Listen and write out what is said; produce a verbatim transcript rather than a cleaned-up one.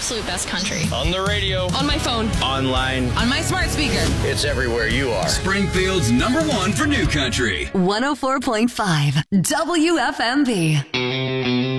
absolute best country. On the radio. On my phone. Online. On my smart speaker. It's everywhere you are. Springfield's number one for new country. one oh four point five W F M B.